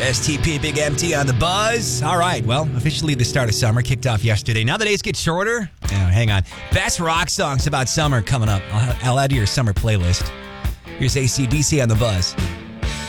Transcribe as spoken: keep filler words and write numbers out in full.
S T P Big M T on the buzz. All right, well, officially the start of summer kicked off yesterday. Now the days get shorter. Oh, hang on. Best rock songs about summer coming up. I'll, I'll add to your summer playlist. Here's A C D C on the buzz.